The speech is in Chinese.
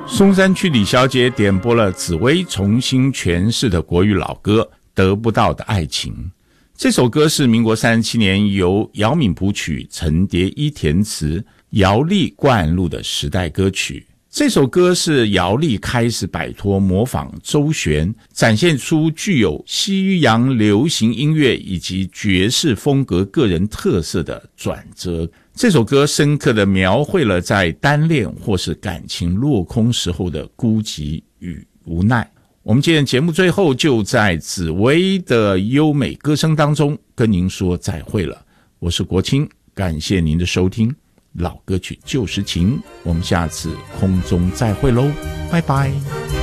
松山区李小姐点播了紫薇重新诠释的国语老歌《得不到的爱情》。这首歌是民国37年由姚敏谱曲、陈蝶衣填词、姚丽灌录的时代歌曲。这首歌是姚丽开始摆脱模仿周璇，展现出具有西洋流行音乐以及爵士风格个人特色的转折。这首歌深刻地描绘了在单恋或是感情落空时候的孤寂与无奈。我们今天节目最后就在紫薇的优美歌声当中跟您说再会了。我是国清，感谢您的收听。老歌曲旧时情，我们下次空中再会喽，拜拜。